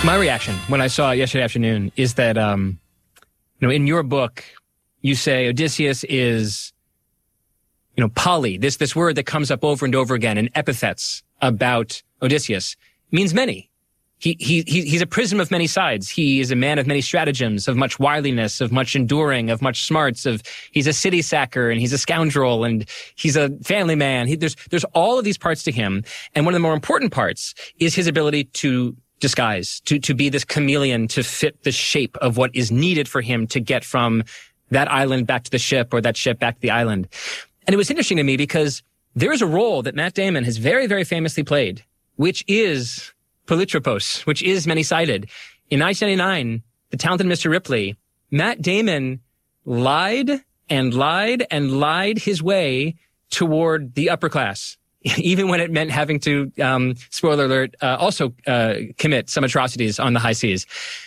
My reaction when I saw it yesterday afternoon is that, in your book, you say Odysseus is, poly, this word that comes up over and over again in epithets about Odysseus means many. He's a prism of many sides. He is a man of many stratagems, of much wiliness, of much enduring, of much smarts, he's a city sacker and he's a scoundrel and he's a family man. There's all of these parts to him. And one of the more important parts is his ability to disguise, to be this chameleon, to fit the shape of what is needed for him to get from that island back to the ship or that ship back to the island. And it was interesting to me because there is a role that Matt Damon has very, very famously played, which is Polytropos, which is many-sided. In 1999, The Talented Mr. Ripley, Matt Damon lied and lied and lied his way toward the upper class, even when it meant having to, spoiler alert, also commit some atrocities on the high seas.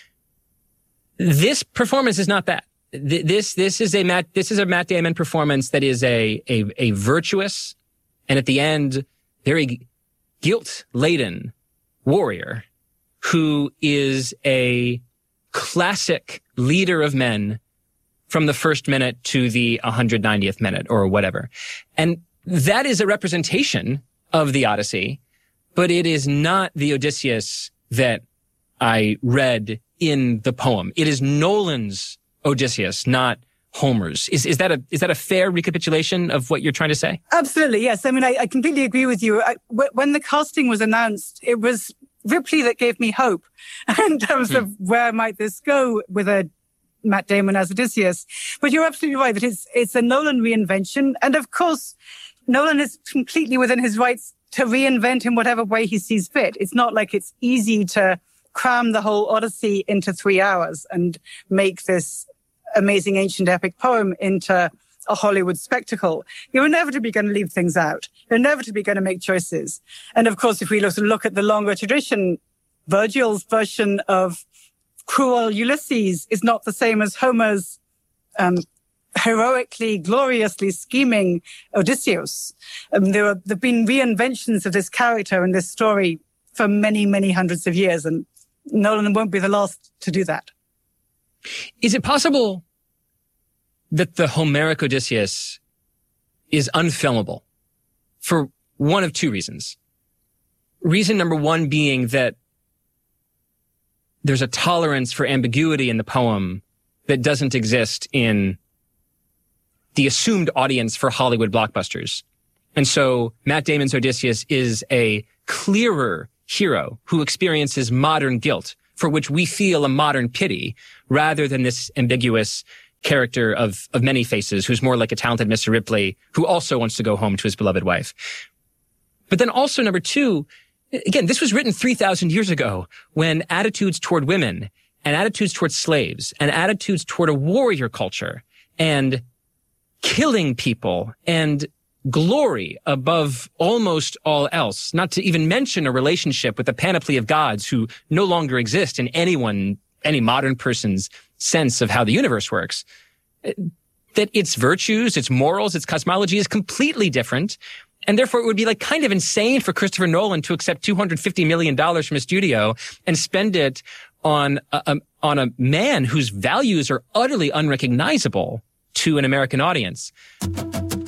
This performance is not that. This is a Matt Damon performance that is a virtuous and at the end very guilt-laden warrior who is a classic leader of men from the first minute to the 190th minute or whatever. And that is a representation of the Odyssey, but it is not the Odysseus that I read in the poem. It is Nolan's Odysseus, not Homer's. Is that a fair recapitulation of what you're trying to say? Absolutely, yes. I mean, I completely agree with you. When the casting was announced, it was Ripley that gave me hope in terms of where might this go with a Matt Damon as Odysseus. But you're absolutely right that it's a Nolan reinvention. And of course, Nolan is completely within his rights to reinvent in whatever way he sees fit. It's not like it's easy to cram the whole Odyssey into 3 hours and make this amazing ancient epic poem into a Hollywood spectacle. You're inevitably going to leave things out. You're inevitably going to make choices. And of course, if we look at the longer tradition, Virgil's version of cruel Ulysses is not the same as Homer's heroically, gloriously scheming Odysseus. There have been reinventions of this character and this story for many, many hundreds of years, and Nolan won't be the last to do that. Is it possible that the Homeric Odysseus is unfilmable for one of two reasons? Reason number one being that there's a tolerance for ambiguity in the poem that doesn't exist in the assumed audience for Hollywood blockbusters. And so Matt Damon's Odysseus is a clearer hero who experiences modern guilt, for which we feel a modern pity, rather than this ambiguous character of many faces who's more like a talented Mr. Ripley who also wants to go home to his beloved wife. But then also number two, again, this was written 3,000 years ago when attitudes toward women and attitudes toward slaves and attitudes toward a warrior culture and killing people and glory above almost all else, not to even mention a relationship with the panoply of gods who no longer exist in any modern person's sense of how the universe works, that its virtues, its morals, its cosmology is completely different. And therefore it would be like kind of insane for Christopher Nolan to accept $250 million from a studio and spend it on a man whose values are utterly unrecognizable to an American audience.